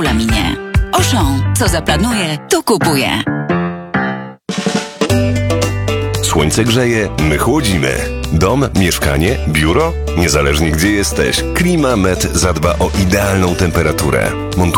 Laminie. Auchan. Co zaplanuje, to kupuje. Słońce grzeje, my chłodzimy. Dom, mieszkanie, biuro? Niezależnie gdzie jesteś, Klimamet zadba o idealną temperaturę. Montuje